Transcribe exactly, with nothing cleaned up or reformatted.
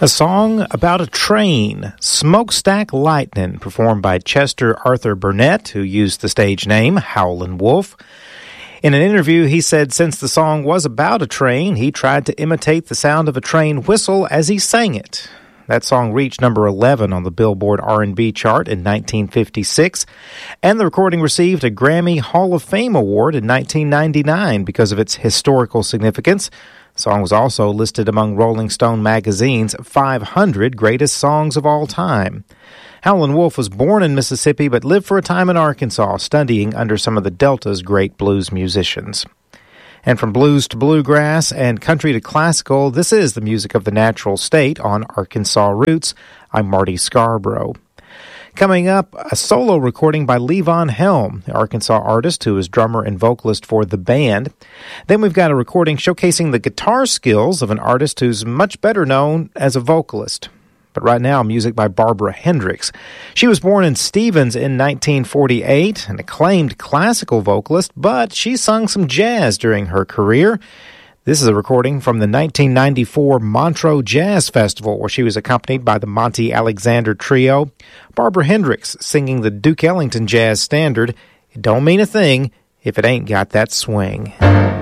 A song about a train, Smokestack Lightnin', performed by Chester Arthur Burnett, who used the stage name Howlin' Wolf. In an interview, he said since the song was about a train, he tried to imitate the sound of a train whistle as he sang it. That song reached number eleven on the Billboard R and B chart in nineteen fifty-six, and the recording received a Grammy Hall of Fame award in nineteen ninety-nine because of its historical significance. The song was also listed among Rolling Stone magazine's five hundred greatest songs of all time. Howlin' Wolf was born in Mississippi but lived for a time in Arkansas, studying under some of the Delta's great blues musicians. And from blues to bluegrass and country to classical, this is the music of the natural state on Arkansas Roots. I'm Marty Scarborough. Coming up, a solo recording by Levon Helm, the Arkansas artist who is drummer and vocalist for the band. Then we've got a recording showcasing the guitar skills of an artist who's much better known as a vocalist. But right now, music by Barbara Hendricks. She was born in Stevens in nineteen forty-eight, an acclaimed classical vocalist, but she sung some jazz during her career. This is a recording from the nineteen ninety-four Montreux Jazz Festival, where she was accompanied by the Monty Alexander Trio. Barbara Hendricks singing the Duke Ellington Jazz Standard, "It Don't Mean a Thing If It Ain't Got That Swing."